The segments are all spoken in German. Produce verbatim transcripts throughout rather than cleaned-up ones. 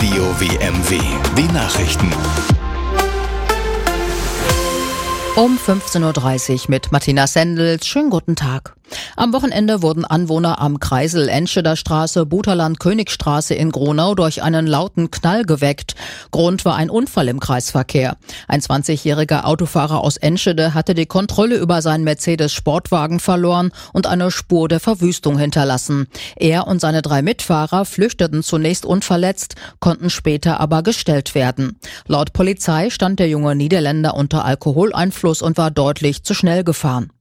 Radio W M W. Die Nachrichten. Um fünfzehn Uhr dreißig mit Martina Sendels. Schönen guten Tag. Am Wochenende wurden Anwohner am Kreisel Enscheder Straße, Buterland Königstraße in Gronau durch einen lauten Knall geweckt. Grund war ein Unfall im Kreisverkehr. Ein zwanzigjähriger Autofahrer aus Enschede hatte die Kontrolle über seinen Mercedes-Sportwagen verloren und eine Spur der Verwüstung hinterlassen. Er und seine drei Mitfahrer flüchteten zunächst unverletzt, konnten später aber gestellt werden. Laut Polizei stand der junge Niederländer unter Alkoholeinfluss und war deutlich zu schnell gefahren.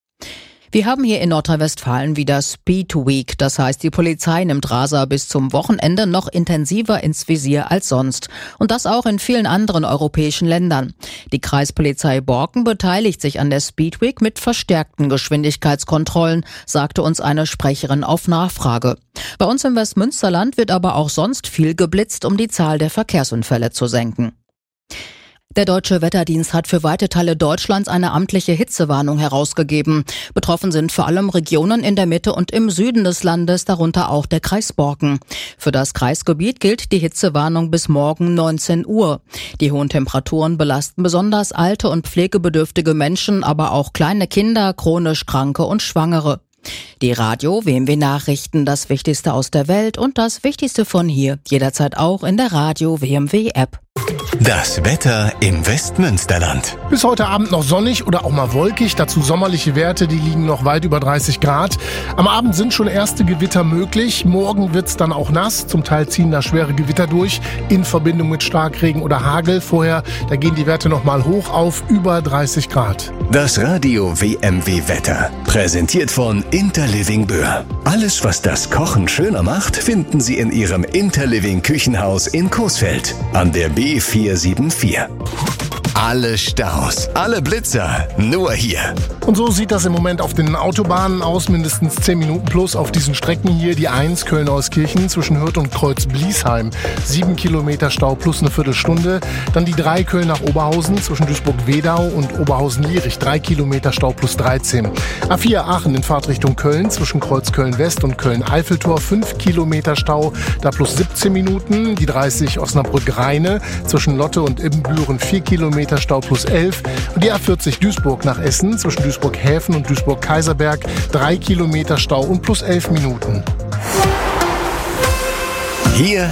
Wir haben hier in Nordrhein-Westfalen wieder Speed Week. Das heißt, die Polizei nimmt Raser bis zum Wochenende noch intensiver ins Visier als sonst. Und das auch in vielen anderen europäischen Ländern. Die Kreispolizei Borken beteiligt sich an der Speed Week mit verstärkten Geschwindigkeitskontrollen, sagte uns eine Sprecherin auf Nachfrage. Bei uns im Westmünsterland wird aber auch sonst viel geblitzt, um die Zahl der Verkehrsunfälle zu senken. Der Deutsche Wetterdienst hat für weite Teile Deutschlands eine amtliche Hitzewarnung herausgegeben. Betroffen sind vor allem Regionen in der Mitte und im Süden des Landes, darunter auch der Kreis Borken. Für das Kreisgebiet gilt die Hitzewarnung bis morgen neunzehn Uhr. Die hohen Temperaturen belasten besonders alte und pflegebedürftige Menschen, aber auch kleine Kinder, chronisch Kranke und Schwangere. Die Radio W M W Nachrichten, das Wichtigste aus der Welt und das Wichtigste von hier, jederzeit auch in der Radio W M W App. Das Wetter im Westmünsterland. Bis heute Abend noch sonnig oder auch mal wolkig, dazu sommerliche Werte, die liegen noch weit über dreißig Grad. Am Abend sind schon erste Gewitter möglich, morgen wird's dann auch nass, zum Teil ziehen da schwere Gewitter durch, in Verbindung mit Starkregen oder Hagel. Vorher, da gehen die Werte noch mal hoch auf über dreißig Grad. Das Radio W M W Wetter, präsentiert von Interliving Böhr. Alles, was das Kochen schöner macht, finden Sie in Ihrem Interliving Küchenhaus in Coesfeld an der B vier sieben vier. Alle Staus, alle Blitzer, nur hier. Und so sieht das im Moment auf den Autobahnen aus, mindestens zehn Minuten plus auf diesen Strecken hier. Die eins Köln-Euskirchen zwischen Hürth und Kreuz-Bliesheim, sieben Kilometer Stau plus eine Viertelstunde. Dann die drei Köln nach Oberhausen zwischen Duisburg-Wedau und Oberhausen-Lierich, drei Kilometer Stau plus dreizehn. A vier Aachen in Fahrtrichtung Köln zwischen Kreuz Köln-West und Köln-Eiffeltor, fünf Kilometer Stau, da plus siebzehn Minuten. Die dreißig Osnabrück-Rheine zwischen Lotte und Ibbenbüren, vier Kilometer Stau plus elf. Und die A vierzig Duisburg nach Essen zwischen Duisburg-Häfen und Duisburg-Kaiserberg, drei Kilometer Stau und plus elf Minuten. Hier